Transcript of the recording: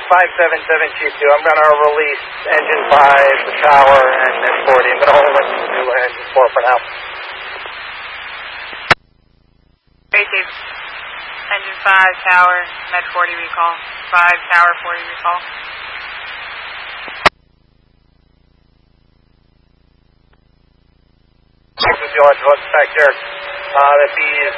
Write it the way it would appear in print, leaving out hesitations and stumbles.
577 Chief 2. I'm going to release engine 5, the tower, and Med 40. I'm going to hold it to engine 4 for now. Okay, Chief. Engine 5, tower, Med 40 recall. 5, tower, 40 recall. Physiological inspector. The B is